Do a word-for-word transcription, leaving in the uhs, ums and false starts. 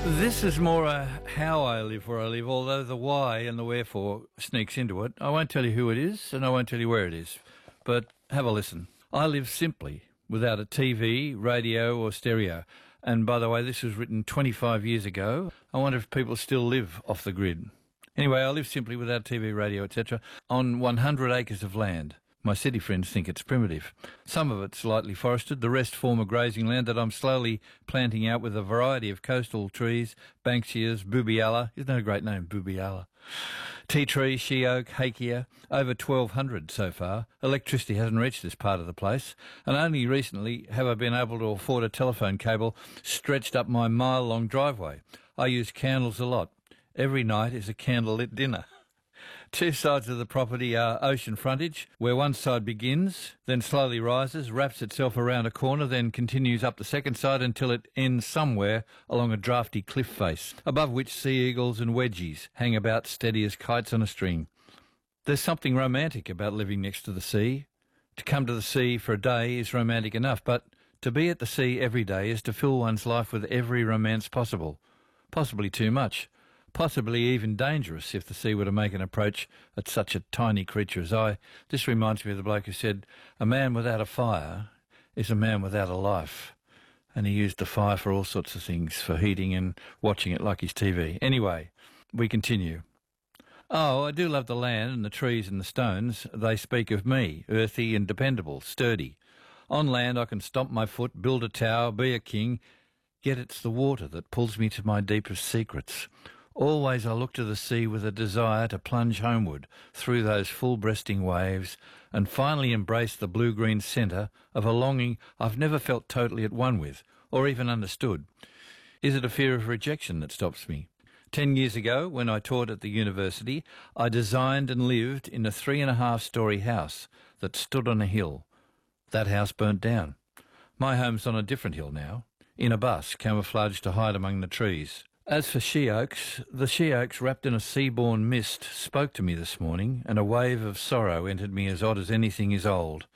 This is more a how I live where I live, although the why and the wherefore sneaks into it. I won't tell you who it is and I won't tell you where it is, but have a listen. I live simply, without a T V, radio or stereo. And by the way, this was written twenty-five years ago. I wonder if people still live off the grid. Anyway, I live simply without T V, radio, et cetera, on one hundred acres of land. My city friends think it's primitive. Some of it's lightly forested, the rest former grazing land that I'm slowly planting out with a variety of coastal trees, banksias, boobialla. Isn't that a great name, boobialla? Tea tree, she oak, hakea, over twelve hundred so far. Electricity hasn't reached this part of the place, and only recently have I been able to afford a telephone cable stretched up my mile-long driveway. I use candles a lot. Every night is a candlelit dinner. Two sides of the property are ocean frontage, where one side begins, then slowly rises, wraps itself around a corner, then continues up the second side until it ends somewhere along a drafty cliff face, above which sea eagles and wedgies hang about steady as kites on a string. There's something romantic about living next to the sea. To come to the sea for a day is romantic enough, but to be at the sea every day is to fill one's life with every romance possible. Possibly too much. Possibly even dangerous if the sea were to make an approach at such a tiny creature as I. This reminds me of the bloke who said, a man without a fire is a man without a life. And he used the fire for all sorts of things, for heating and watching it like his T V. Anyway, we continue. Oh, I do love the land and the trees and the stones. They speak of me, earthy and dependable, sturdy. On land I can stomp my foot, build a tower, be a king, yet it's the water that pulls me to my deepest secrets. Always I look to the sea with a desire to plunge homeward through those full-breasting waves and finally embrace the blue-green centre of a longing I've never felt totally at one with, or even understood. Is it a fear of rejection that stops me? Ten years ago, when I taught at the university, I designed and lived in a three-and-a-half-storey house that stood on a hill. That house burnt down. My home's on a different hill now, in a bus camouflaged to hide among the trees. As for she-oaks, the she-oaks wrapped in a sea-born mist spoke to me this morning, and a wave of sorrow entered me as odd as anything is old.